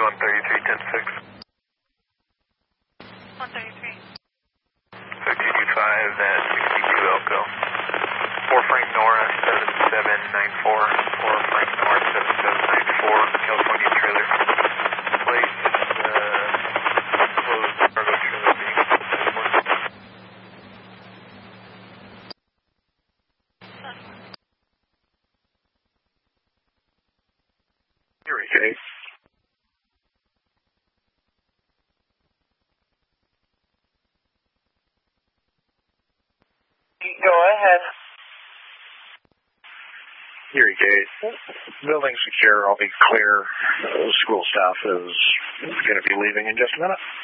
133, 133. 225 at 62 Elko. 4 Frank Nora 7794. 4 Frank Nora 7794. California trailer. Plate closed cargo trailer being Erie Gate. Go ahead. Erie Gate. Building secure. I'll be clear. School staff is going to be leaving in just a minute.